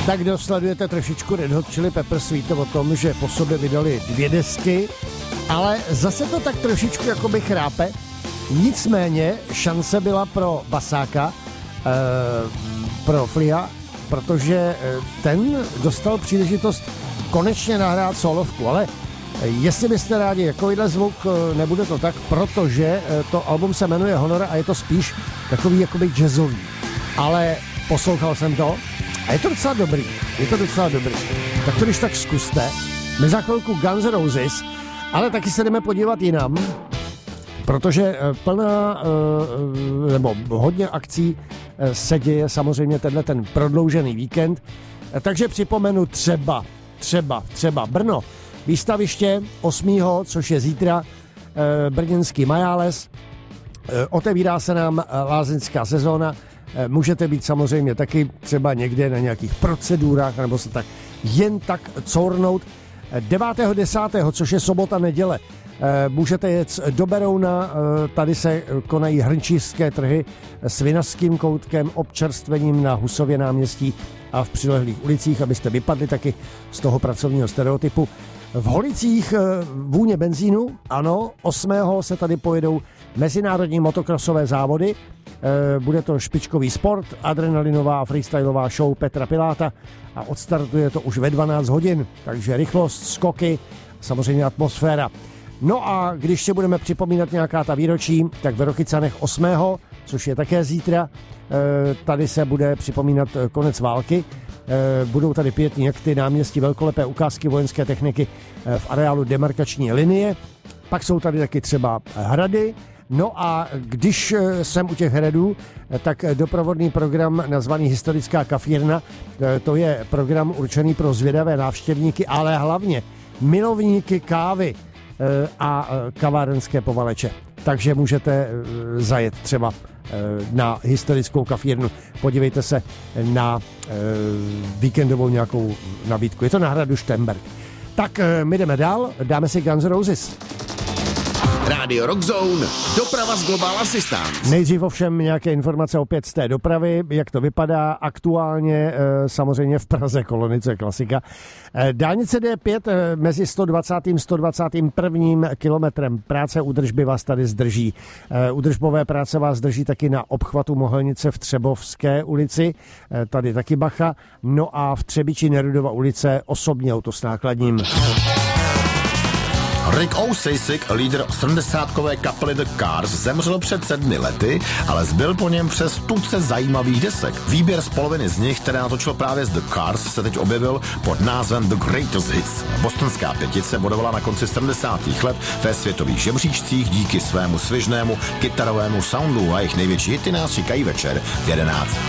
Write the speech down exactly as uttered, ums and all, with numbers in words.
Tak kdo sledujete trošičku Red Hot Chili Peppers, víte o tom, že po sobě vydali dvě desky, ale zase to tak trošičku jakoby chrápe. Nicméně šance byla pro basáka, eh, pro Flea, protože ten dostal příležitost konečně nahrát solovku, ale jestli byste rádi jakoýhle zvuk, nebude to tak, protože to album se jmenuje Honor a je to spíš takový jakoby jazzový. Ale poslouchal jsem to a je to docela dobrý, je to docela dobrý. Tak to když tak zkuste. My za chvilku Guns N' Roses, ale taky se jdeme podívat jinam, protože plná, nebo hodně akcí se děje samozřejmě tenhle ten prodloužený víkend. Takže připomenu třeba, třeba, třeba Brno, výstaviště osmého což je zítra, brněnský Majáles. Otevírá se nám lázeňská sezóna. Můžete být samozřejmě taky třeba někde na nějakých procedurách, nebo se tak jen tak cournout. devátého desátého což je sobota, neděle, můžete jet do Berouna, tady se konají hrnčířské trhy s vinařským koutkem, občerstvením na Husově náměstí a v přilehlých ulicích, abyste vypadli taky z toho pracovního stereotypu. V Holicích vůně benzínu, ano, osmého se tady pojedou mezinárodní motokrosové závody, bude to špičkový sport, adrenalinová a freestylová show Petra Piláta a odstartuje to už ve dvanáct hodin, takže rychlost, skoky, samozřejmě atmosféra. No a když si budeme připomínat nějaká ta výročí, tak v Rokycanech osmého což je také zítra, tady se bude připomínat konec války. Budou tady pětní akty, náměstí, velkolepé ukázky vojenské techniky v areálu demarkační linie. Pak jsou tady taky třeba hrady. No a když jsem u těch hradů, tak doprovodný program nazvaný Historická kafírna, to je program určený pro zvědavé návštěvníky, ale hlavně milovníky kávy a kavárenské povaleče. Takže můžete zajet třeba na historickou kafírnu. Podívejte se na víkendovou nějakou nabídku. Je to na hradu Štemberg. Tak my jdeme dál, dáme si Guns N' Roses. Rádio Rock Zone, doprava z Global Assistance. Nejdřív ovšem nějaké informace opět z té dopravy, jak to vypadá aktuálně, samozřejmě v Praze, Kolonice, klasika. Dálnice D pět mezi sto dvacátým a sto dvacátým prvním kilometrem práce údržby vás tady zdrží. Údržbové práce vás zdrží taky na obchvatu Mohelnice v Třebovské ulici, tady taky bacha, no a v Třebiči Nerudova ulice osobní auto s nákladním. Rick Ocasek, lídr sedmdesátkové kapely The Cars, zemřel před sedmi lety, ale zbyl po něm přes tuce zajímavých desek. Výběr z poloviny z nich, které natočil právě z The Cars, se teď objevil pod názvem The Greatest Hits. Bostonská pětice bodovala na konci sedmdesátých let ve světových žebříčcích díky svému svižnému kytarovému soundu a jejich největší hity nás čekají večer v jedenáct.